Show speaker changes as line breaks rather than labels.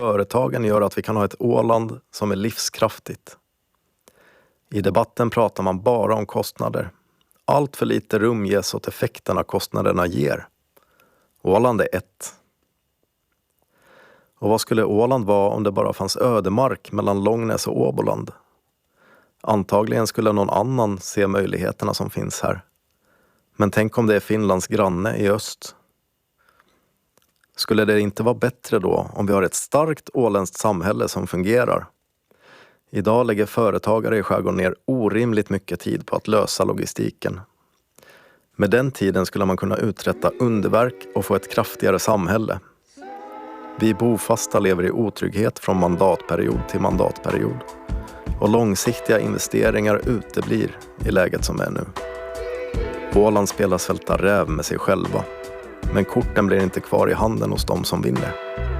Företagen gör att vi kan ha ett Åland som är livskraftigt. I debatten pratar man bara om kostnader. Allt för lite rum ges åt effekterna kostnaderna ger. Åland är ett. Och vad skulle Åland vara om det bara fanns ödemark mellan Långnäs och Åboland? Antagligen skulle någon annan se möjligheterna som finns här. Men tänk om det är Finlands granne i öst. Skulle det inte vara bättre då om vi har ett starkt åländskt samhälle som fungerar? Idag lägger företagare i skärgården ner orimligt mycket tid på att lösa logistiken. Med den tiden skulle man kunna uträtta underverk och få ett kraftigare samhälle. Vi bofasta lever i otrygghet från mandatperiod till mandatperiod. Och långsiktiga investeringar uteblir i läget som är nu. Åland spelar svälta räv med sig själva. Men korten blir inte kvar i handen hos de som vinner.